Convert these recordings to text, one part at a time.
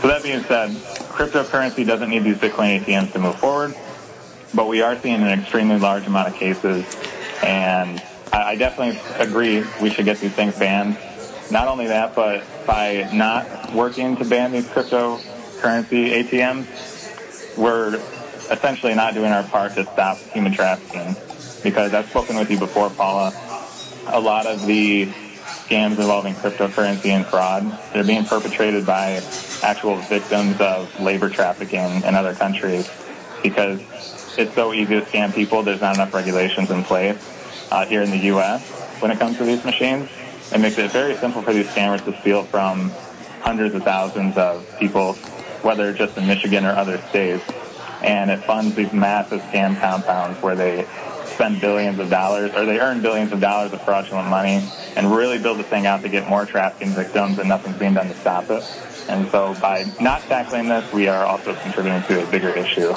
So that being said, cryptocurrency doesn't need these Bitcoin ATMs to move forward, but we are seeing an extremely large amount of cases, and I definitely agree we should get these things banned. Not only that, but by not working to ban these cryptocurrency ATMs, we're essentially not doing our part to stop human trafficking. Because I've spoken with you before, Paula, a lot of the scams involving cryptocurrency and fraud, they're being perpetrated by actual victims of labor trafficking in other countries because it's so easy to scam people. There's not enough regulations in place here in the U.S. when it comes to these machines. It makes it very simple for these scammers to steal from hundreds of thousands of people, whether just in Michigan or other states. And it funds these massive scam compounds where they spend billions of dollars, or they earn billions of dollars of fraudulent money and really build the thing out to get more trafficking victims, and nothing's being done to stop it. And so by not tackling this, we are also contributing to a bigger issue.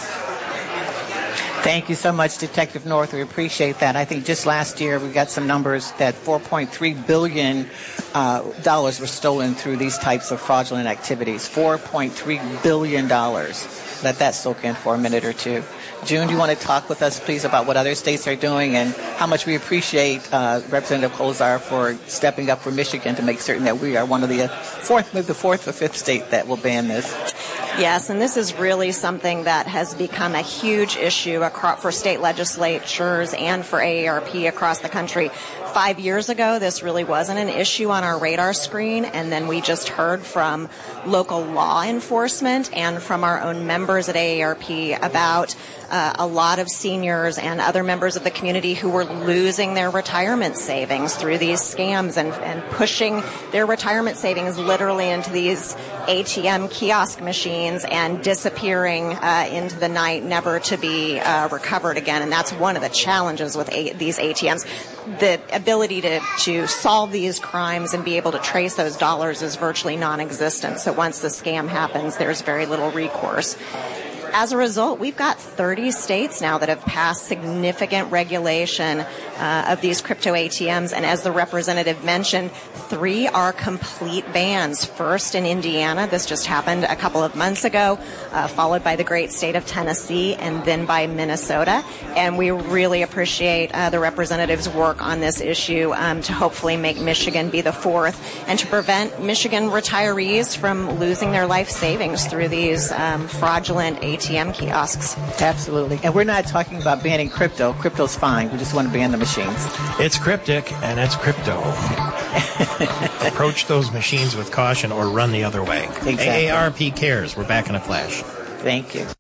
Thank you so much, Detective North. We appreciate that. I think just last year we got some numbers that $4.3 billion were stolen through these types of fraudulent activities. $4.3 billion. Let that soak in for a minute or two. June, do you want to talk with us, please, about what other states are doing and how much we appreciate Representative Kozar for stepping up for Michigan to make certain that we are one of the fourth or fifth state that will ban this? Yes, and this is really something that has become a huge issue for state legislatures and for AARP across the country. 5 years ago, this really wasn't an issue on our radar screen, and then we just heard from local law enforcement and from our own members at AARP about a lot of seniors and other members of the community who were losing their retirement savings through these scams and pushing their retirement savings literally into these ATM kiosk machines and disappearing into the night, never to be recovered again. And that's one of the challenges with these ATMs. The ability to solve these crimes and be able to trace those dollars is virtually non-existent. So once the scam happens, there's very little recourse. As a result, we've got 30 states now that have passed significant regulation of these crypto ATMs. And as the representative mentioned, 3 are complete bans. First in Indiana, this just happened a couple of months ago, followed by the great state of Tennessee, and then by Minnesota. And we really appreciate the representative's work on this issue to hopefully make Michigan be the fourth and to prevent Michigan retirees from losing their life savings through these fraudulent ATM kiosks. Absolutely. And we're not talking about banning crypto. Crypto's fine. We just want to ban the machines. It's cryptic and it's crypto. Approach those machines with caution or run the other way. Exactly. AARP cares. We're back in a flash. Thank you.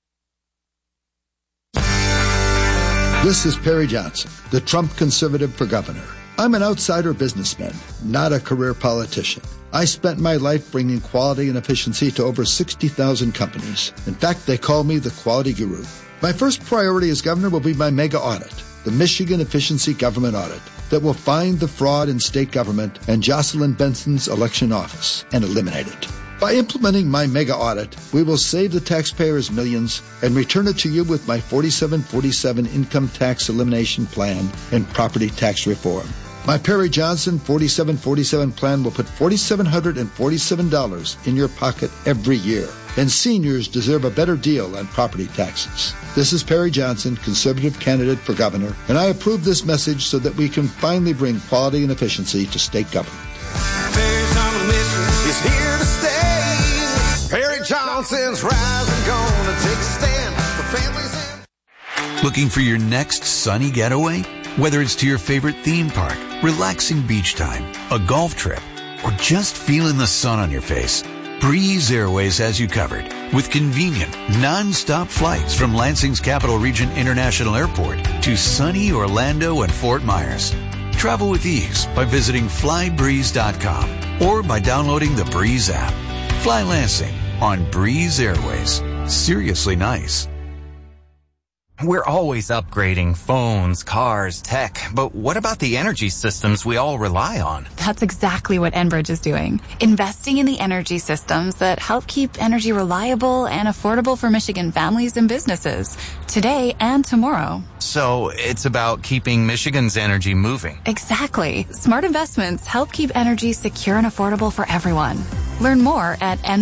This is Perry Johnson, the Trump conservative for governor. I'm an outsider businessman, not a career politician. I spent my life bringing quality and efficiency to over 60,000 companies. In fact, they call me the quality guru. My first priority as governor will be my mega audit, the Michigan Efficiency Government Audit, that will find the fraud in state government and Jocelyn Benson's election office and eliminate it. By implementing my mega audit, we will save the taxpayers millions and return it to you with my 4747 income tax elimination plan and property tax reform. My Perry Johnson 4747 plan will put $4,747 in your pocket every year. And seniors deserve a better deal on property taxes. This is Perry Johnson, conservative candidate for governor, and I approve this message so that we can finally bring quality and efficiency to state government. Perry's on a mission, he's here to stay. Perry Johnson's rising, gonna take a stand for families and... Looking for your next sunny getaway? Whether it's to your favorite theme park, relaxing beach time, a golf trip, or just feeling the sun on your face, Breeze Airways has you covered with convenient, non-stop flights from Lansing's Capital Region International Airport to sunny Orlando and Fort Myers. Travel with ease by visiting flybreeze.com or by downloading the Breeze app. Fly Lansing on Breeze Airways. Seriously nice. We're always upgrading phones, cars, tech, but what about the energy systems we all rely on? That's exactly what Enbridge is doing. Investing in the energy systems that help keep energy reliable and affordable for Michigan families and businesses, today and tomorrow. So it's about keeping Michigan's energy moving. Exactly. Smart investments help keep energy secure and affordable for everyone. Learn more at